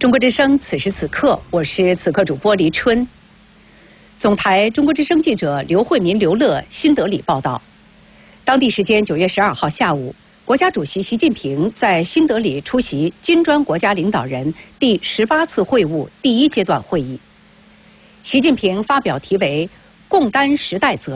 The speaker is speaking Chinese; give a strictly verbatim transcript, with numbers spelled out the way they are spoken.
中国之声，此时此刻，我是此刻主播黎春。总台中国之声记者刘慧民、刘乐新德里报道：当地时间九月十二号下午，国家主席习近平在新德里出席金砖国家领导人第十八次会晤第一阶段会议。习近平发表题为“共担时代责任”